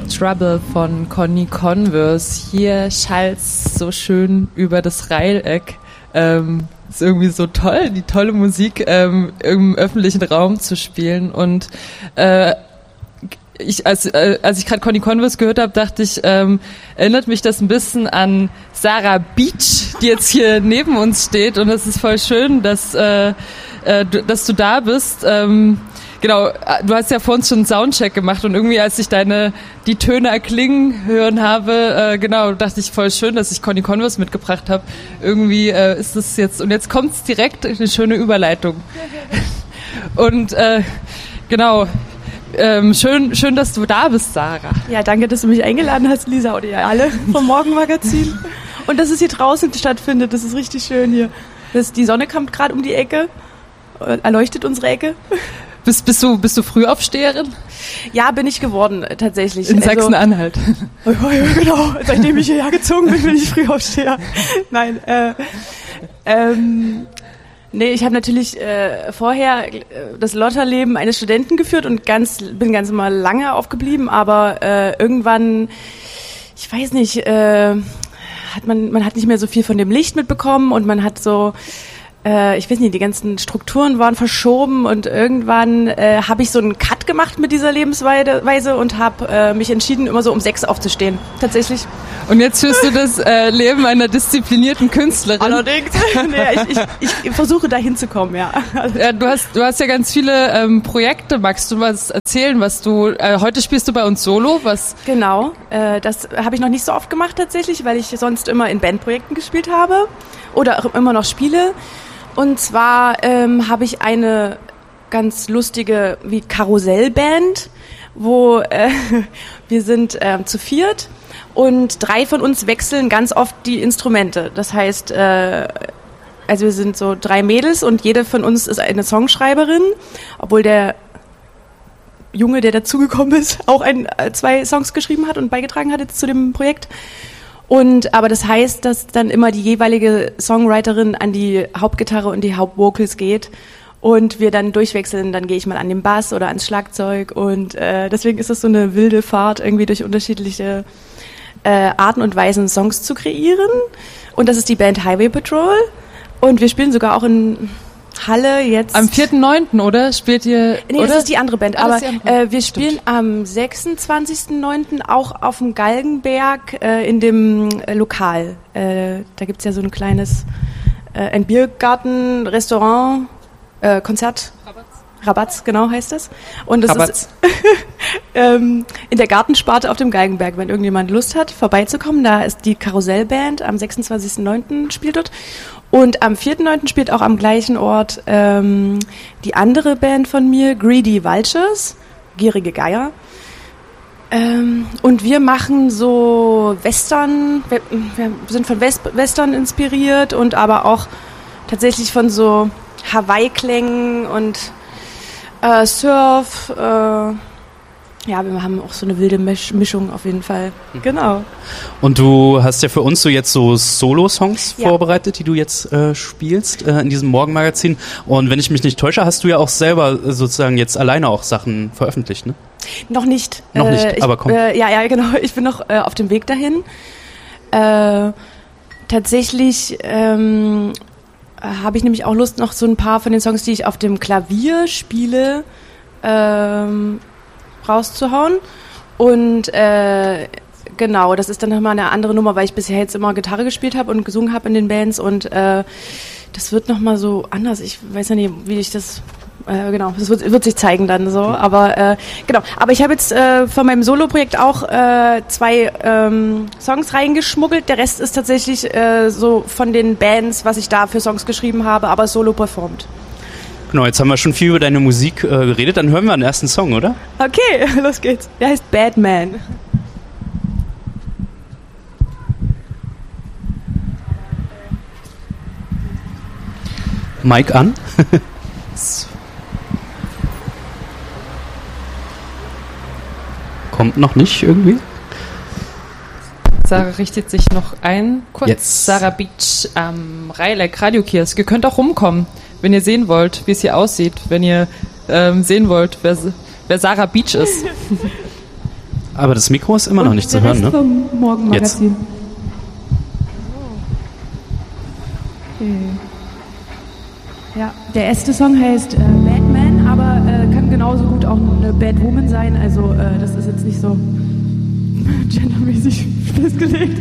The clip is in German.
Trouble von Conny Converse. Hier schallt's so schön über das Reileck. Ist irgendwie so toll, die tolle Musik im öffentlichen Raum zu spielen. Und als ich gerade Conny Converse gehört habe, dachte ich, erinnert mich das ein bisschen an Sarah Beach, die jetzt hier neben uns steht. Und es ist voll schön, dass du da bist. Genau, du hast ja vor uns schon einen Soundcheck gemacht und irgendwie, als ich die Töne erklingen hören habe, genau, dachte ich, voll schön, dass ich Conny Converse mitgebracht habe. Irgendwie ist es jetzt, und jetzt kommt's direkt, eine schöne Überleitung. Und genau, schön, dass du da bist, Sarah. Ja, danke, dass du mich eingeladen hast, Lisa, oder ihr alle vom Morgenmagazin. Und dass es hier draußen stattfindet, das ist richtig schön hier. Die Sonne kommt gerade um die Ecke, erleuchtet unsere Ecke. Bist du Frühaufsteherin? Ja, bin ich geworden, tatsächlich. In Sachsen-Anhalt. Genau, seitdem ich hierher gezogen bin ich Frühaufsteher. Nein, nee, ich habe natürlich vorher das Lotterleben eines Studenten geführt und bin ganz mal lange aufgeblieben, aber irgendwann, ich weiß nicht, man hat nicht mehr so viel von dem Licht mitbekommen und man hat so, ich weiß nicht, die ganzen Strukturen waren verschoben und irgendwann habe ich so einen Cut gemacht mit dieser Lebensweise und habe mich entschieden, immer so um 6 aufzustehen, tatsächlich. Und jetzt führst du das Leben einer disziplinierten Künstlerin. Allerdings. Nee, ich versuche da hinzukommen, ja. Ja, du hast ja ganz viele Projekte. Magst du was erzählen, was du, heute spielst du bei uns Solo, was? Genau, das habe ich noch nicht so oft gemacht tatsächlich, weil ich sonst immer in Bandprojekten gespielt habe oder auch immer noch spiele. Und zwar habe ich eine ganz lustige wie Karussellband, wo wir sind zu 4 und 3 von uns wechseln ganz oft die Instrumente. Das heißt, also wir sind so 3 Mädels und jede von uns ist eine Songschreiberin, obwohl der Junge, der dazugekommen ist, auch 2 Songs geschrieben hat und beigetragen hat jetzt zu dem Projekt. Aber das heißt, dass dann immer die jeweilige Songwriterin an die Hauptgitarre und die Hauptvocals geht und wir dann durchwechseln. Dann gehe ich mal an den Bass oder ans Schlagzeug und deswegen ist es so eine wilde Fahrt, irgendwie durch unterschiedliche Arten und Weisen Songs zu kreieren. Und das ist die Band Highway Patrol und wir spielen sogar auch in Halle jetzt. Am 4.9., oder? Spielt ihr? Nee, oder? Das ist die andere Band. Aber wir spielen am 26.9. auch auf dem Galgenberg in dem Lokal. Da gibt's ja so ein kleines ein Biergarten, Restaurant, Konzert. Rabatz, genau heißt das. Und das ist in der Gartensparte auf dem Galgenberg, wenn irgendjemand Lust hat, vorbeizukommen. Da ist die Karussellband, am 26.9. spielt dort. Und am 4.9. spielt auch am gleichen Ort die andere Band von mir, Greedy Vultures, gierige Geier. Und wir machen so Western, wir sind von Western inspiriert und aber auch tatsächlich von so Hawaii-Klängen und Surf, ja, wir haben auch so eine wilde Mischung auf jeden Fall. Genau. Und du hast ja für uns so jetzt so Solo-Songs vorbereitet, die du jetzt spielst in diesem Morgenmagazin. Und wenn ich mich nicht täusche, hast du ja auch selber sozusagen jetzt alleine auch Sachen veröffentlicht, ne? Noch nicht. Noch nicht, aber komm. Ja, genau. Ich bin noch auf dem Weg dahin. Tatsächlich habe ich nämlich auch Lust, noch so ein paar von den Songs, die ich auf dem Klavier spiele, rauszuhauen. Und genau, das ist dann nochmal eine andere Nummer, weil ich bisher jetzt immer Gitarre gespielt habe und gesungen habe in den Bands und das wird nochmal so anders. Ich weiß ja nicht, wie ich das... genau, das wird sich zeigen dann so, aber genau. Aber ich habe jetzt von meinem Solo-Projekt auch 2 Songs reingeschmuggelt. Der Rest ist tatsächlich so von den Bands, was ich da für Songs geschrieben habe, aber solo performt. Genau, jetzt haben wir schon viel über deine Musik geredet, dann hören wir den ersten Song, oder? Okay, los geht's. Der heißt Bad Man. Mic an. Kommt noch nicht irgendwie? Sarah richtet sich noch ein. Kurz. Jetzt. Sarah Beach am Reileck Radiokiosk. Ihr könnt auch rumkommen, wenn ihr sehen wollt, wie es hier aussieht. Wenn ihr sehen wollt, wer Sarah Beach ist. Aber das Mikro ist immer noch nicht zu hören, ne? Vom Morgenmagazin. Okay. Ja, der erste Song heißt Batman, aber kann genauso gut auch eine Batwoman sein. Also das ist jetzt nicht so gendermäßig festgelegt.